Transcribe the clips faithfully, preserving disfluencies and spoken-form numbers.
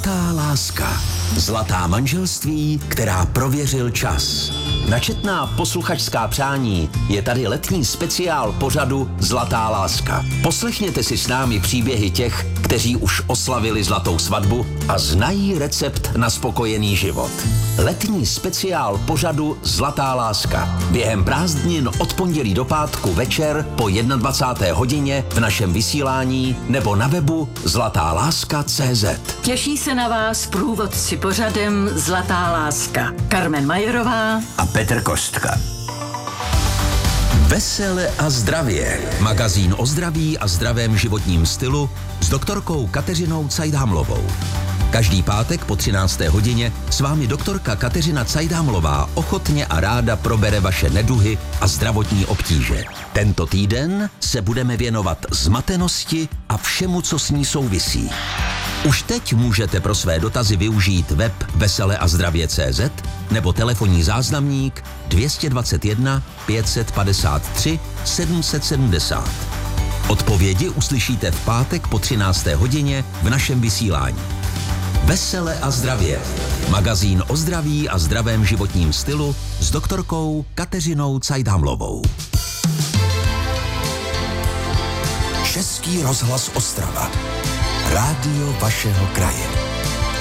Zlatá láska. Zlatá manželství, která prověřil čas. Na četná posluchačská přání je tady letní speciál pořadu Zlatá láska. Poslechněte si s námi příběhy těch, kteří už oslavili zlatou svatbu a znají recept na spokojený život. Letní speciál pořadu Zlatá láska. Během prázdnin od pondělí do pátku večer po dvacáté jedné hodině v našem vysílání nebo na webu zlatá láska tečka cé zet. Těší se na vás průvodci pořadem Zlatá láska. Carmen Majerová a Petr Kostka. Vesele a zdravě. Magazín o zdraví a zdravém životním stylu s doktorkou Kateřinou Cajdámlovou. Každý pátek po třinácté hodině s vámi doktorka Kateřina Cajdámlová ochotně a ráda probere vaše neduhy a zdravotní obtíže. Tento týden se budeme věnovat zmatenosti a všemu, co s ní souvisí. Už teď můžete pro své dotazy využít web vesele a zdravě tečka cé zet nebo telefonní záznamník dvě stě dvacet jedna pět set padesát tři sedm set sedmdesát. Odpovědi uslyšíte v pátek po třinácté hodině v našem vysílání. Vesele a zdravě. Magazín o zdraví a zdravém životním stylu s doktorkou Kateřinou Cajdámlovou. Český rozhlas Ostrava. Rádio vašeho kraje.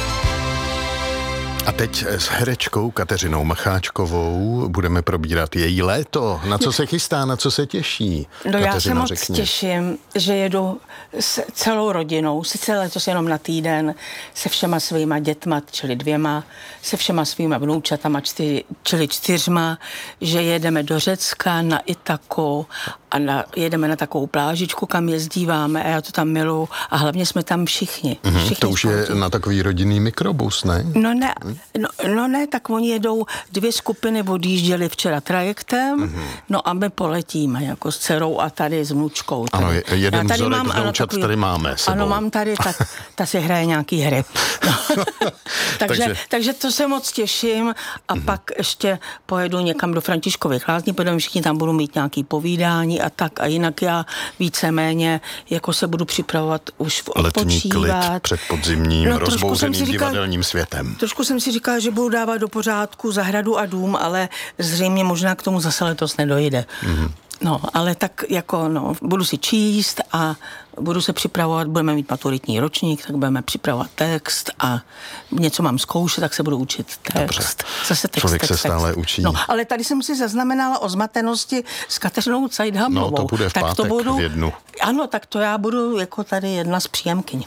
A teď s herečkou Kateřinou Macháčkovou budeme probírat její léto. Na co se chystá, na co se těší? No Kateřino, já se moc řekni. těším, že jedu s celou rodinou, sice letos jenom na týden, se všema svýma dětma, čili dvěma, se všema svýma vnoučatama, čtyři, čili čtyřma, že jedeme do Řecka, na Itaku a na, jedeme na takovou plážičku, kam jezdíváme a já to tam miluju a hlavně jsme tam všichni. Mm-hmm, všichni to už je na takový rodinný mikrobus, ne? No ne, no, no ne, tak oni jedou, dvě skupiny odjížděli včera trajektem, mm-hmm. no a my poletíme jako s dcerou a tady s vnučkou. Tady. Ano, jeden tady vzorek mám, vnoučat takový, tady máme sebou. Ano, mám tady, tak ta si hraje nějaký hry. No. takže, takže... takže to se moc těším a mm-hmm. pak ještě pojedu někam do Františkových Lázní, protože všichni tam budou mít nějaký povídání a tak a jinak já víceméně jako se budu připravovat už v odpočívat. Letní klid před podzimním no, rozbouřeným říkal, divadelním světem. Trošku jsem si říkala, že budu dávat do pořádku zahradu a dům, ale zřejmě možná k tomu zase letos nedojde. Mm-hmm. No, ale tak jako, no, budu si číst a budu se připravovat, budeme mít maturitní ročník, tak budeme připravovat text a něco mám zkoušet, tak se budu učit text. Zase text, Člověk text, se stále text. učí. No, ale tady jsem si zaznamenala o zmatenosti s Kateřinou Cajdámlovou. No, to bude v tak pátek to budu, v jednu. Ano, tak to já budu jako tady jedna z příjemkyň.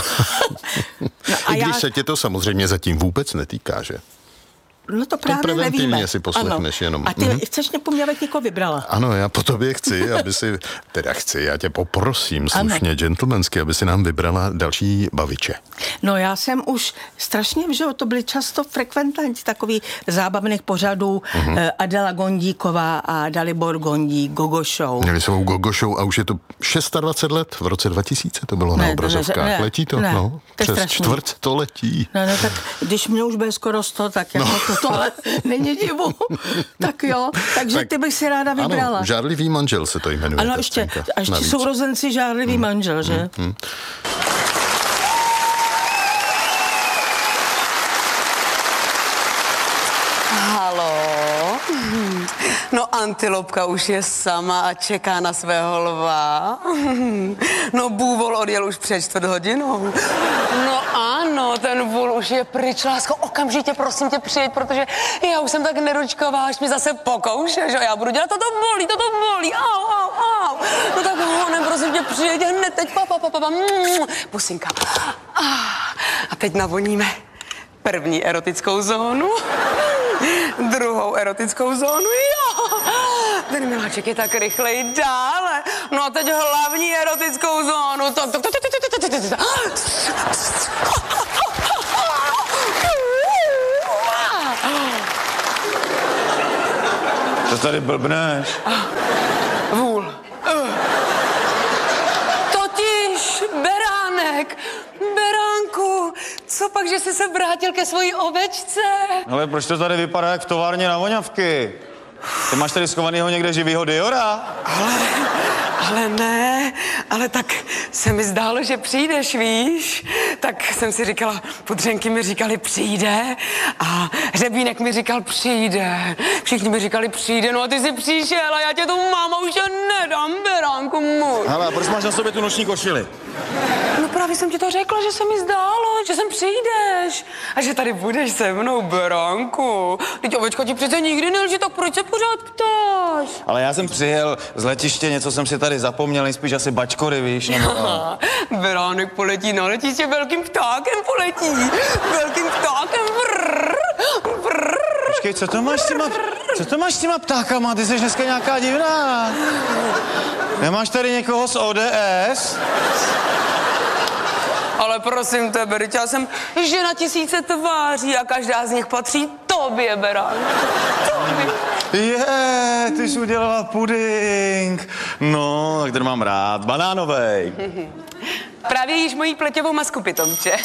no, a I když já... se tě to samozřejmě zatím vůbec netýká, že? No to právě to preventivně nevíme. si poslechneš ano. jenom. A ty mm-hmm. chceš po mně, abych někoho vybrala? Ano, já po tobě chci, aby si, teda chci, já tě poprosím slušně, ano. gentlemansky, aby si nám vybrala další baviče. No já jsem už strašně, že to byly často frekventanti takových zábavných pořadů, mm-hmm. Adela Gondíková a Dalibor Gondík, Gogo Show. Měli svou Gogo Show a už je to dvacet šest let, v roce dva tisíce to bylo ne, na obrazovkách. Ne, letí to, ne, no, to přes strašný. čtvrt to letí. No, no, tak když mě už bude skoro sto, tak jako no. to, to ale není divu. Tak jo, takže tak, ty bych si ráda vybrala. Ano, Žárlivý manžel se to jmenuje. Ano, ještě, a ještě sourozenci Žárlivý hmm. manžel, že? Hmm. Hmm. Halo? No antilopka už je sama a čeká na svého lva. No bůvol odjel už před čtvrt hodinou. No ano, ten vůl už je pryč, lásko, okamžitě prosím tě přijeď, protože já už jsem tak nedočkavá, až mi zase pokouše, že já budu dělat, toto bolí, toto bolí, au, au, au. No tak honem, prosím tě přijeď hned teď, pa, pa, pa, pa, pa. Pusinka. A teď navoníme první erotickou zónu. Druhou erotickou zónu, jo. Ten miláček je tak rychlej dále. No a teď hlavní erotickou zónu. To, to, to, to, to, to, to, to, to. Co tady blbneš? Vůl. Totiž beránek. Beránku, co pak, že jsi se vrátil ke svojí ovečce? Ale proč to tady vypadá jak v továrně na voňavky? Ty máš tady schovanýho někde živýho Diora? Ale, ale ne, ale tak se mi zdálo, že přijdeš, víš? tak jsem si říkala, pudřenky mi říkali přijde a Hřebínek mi říkal přijde. Všichni mi říkali přijde, no a ty jsi přišel a já tě tu máma už nedám, beránku můj. Hele, a proč máš na sobě tu noční košili? No právě jsem ti to řekla, že se mi zdálo, že sem přijdeš a že tady budeš se mnou, beránku. Teď ovečka ti přece nikdy nelže, tak proč se pořád ptáš? Ale já jsem přijel z letiště, něco jsem si tady zapomněl, nejspíš asi bačkory, víš, nebo... Beránek poletí na letiště, velkým ptákem poletí, velkým ptákem, vrr, vrr. Počkej, co to máš s těma, co to máš s těma ptákama, ty jsi dneska nějaká divná. Nemáš tady někoho z O D S? Ale prosím tebe, já jsem žena tisíce tváří a každá z nich patří tobě, Beránku, tobě. Je, ty jsi udělala puding. No, tak ten mám rád, banánovej. Právě jíš mojí pleťovou masku, pitomče.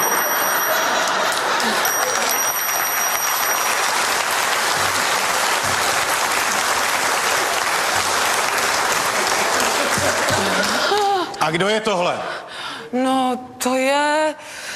A kdo je tohle? No, to je...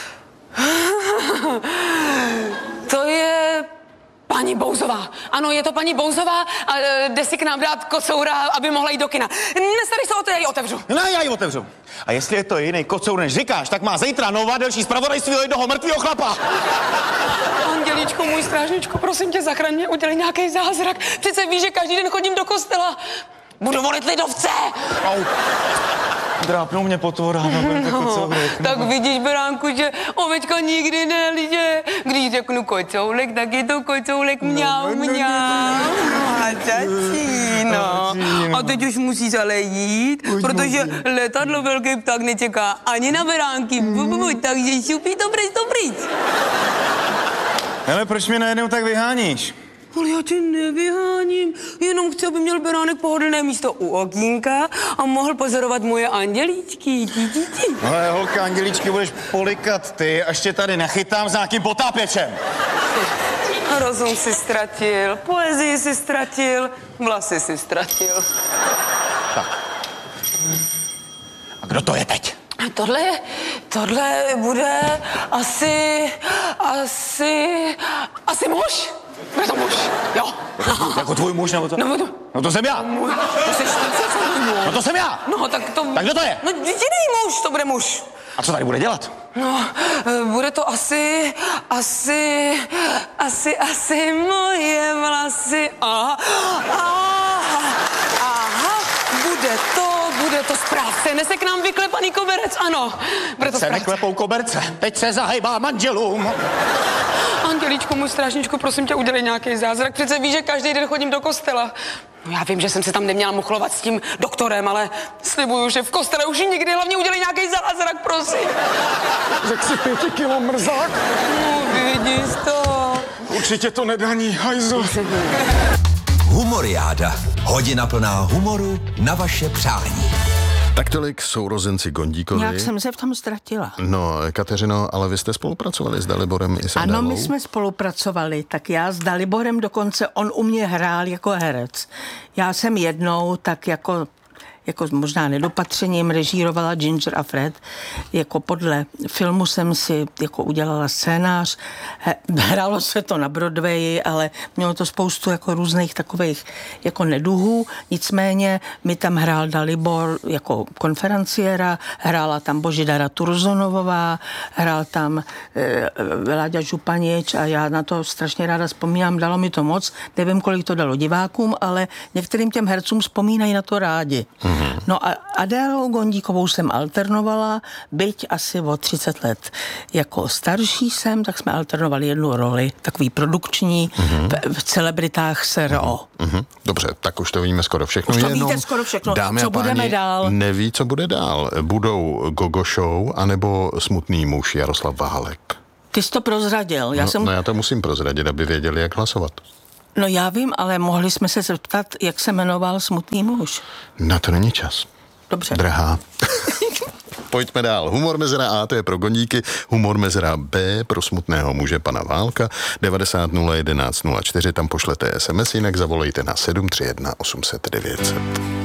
to je... paní Bouzová. Ano, je to paní Bouzová a jde si k nám dát kocoura, aby mohla jít do kina. Nestarej se o to, já ji otevřu. Ne, já ji otevřu. A jestli je to jiný kocour, než říkáš, tak má zítra nová delší zpravodajství o jednoho mrtvýho chlapa. Andělíčku, můj strážničku, prosím tě, zachraň mě, udělej nějaký zázrak. Přece víš, že každý den chodím do kostela. Budu volit lidovce. Au. Drápnou mě potvora, no, tak vidíš, Beránku, že ovečka nikdy nelže. Když řeknu kocoulek, tak je to kocoulek mňau, mňau. A začíno. A teď už musíš ale jít, protože letadlo velký pták nečeká ani na beránky. Bububuj, takže šupí to pryč, to pryč. Ale proč mě najednou tak vyháníš? Ale já tě nevyháním, jenom chci, aby měl Beránek pohodlné místo u okýnka a mohl pozorovat moje andělíčky. Tí, tí, tí. Ale holka, andělíčky budeš polikat ty, až tě tady nechytám s nějakým potápěčem. Rozum si ztratil, poezii si ztratil, vlasy si ztratil. Tak. A kdo to je teď? Tohle je, tohle bude asi, asi, asi muž. Bude to muž, jo. Jako tvůj muž, nebo to? No to, no to jsem já. Můj, to jsi ty, no to jsem já. No tak to... Tak kdo to je? No jediný muž, to bude muž. A co tady bude dělat? No, bude to asi, asi, asi, asi moje vlasy. Aha, aha, aha, bude to, bude to správce. Nese k nám vyklepaný koberec, ano. Bude to se správce. neklepou koberce, teď se zahejbá manželům. Andělíčku, můj strážničku, prosím tě, udělej nějaký zázrak. Přece víš, že každý den chodím do kostela. No já vím, že jsem se tam neměla muchlovat s tím doktorem, ale slibuju, že v kostele už nikdy, hlavně udělej nějaký zázrak, prosím. Řek si pěti kilo mrzák? No, vidíš to. Určitě to nedání, hajzl. Humoriáda. Hodina plná humoru na vaše přání. Tak tolik sourozenci Gondíkovi. Nějak jsem se v tom ztratila. No, Kateřino, ale vy jste spolupracovali s Daliborem i s Ano, Adélou? my jsme spolupracovali, tak já s Daliborem dokonce, on u mě hrál jako herec. Já jsem jednou tak jako jako možná nedopatřením režírovala Ginger a Fred. Jako podle filmu jsem si jako udělala scénář. Hrálo se to na Broadwayi, ale mělo to spoustu jako různých takových jako neduhů. Nicméně mi tam hrál Dalibor jako konferenciéra, hrála tam Božidara Turzonovová, hrál tam e, Láďa Županič a já na to strašně ráda vzpomínám, dalo mi to moc. Nevím, kolik to dalo divákům, ale některým těm hercům vzpomínají na to rádi. No a Adélou Gondíkovou jsem alternovala, byť asi o třicet let. Jako starší jsem, tak jsme alternovali jednu roli, takový produkční, mm-hmm. v, v celebritách S R O. Mm-hmm. Dobře, tak už to víme skoro všechno. Už to Jenom, víte skoro všechno, dámy co a páni, budeme dál. Neví, co bude dál. Budou Gogo Show anebo Smutný muž Jaroslav Válek. Ty jsi to prozradil. Já no, jsem... no já to musím prozradit, aby věděli, jak hlasovat. No já vím, ale mohli jsme se zeptat, jak se jmenoval Smutný muž. Na to není čas. Dobře. Drahá. Pojďme dál. Humor mezera A, to je pro Gondíky, humor mezera B pro smutného muže pana Válka. devadesát nula jedenáct nula čtyři, tam pošlete es em es, jinak zavolejte na sedm tři jedna osm set devět set.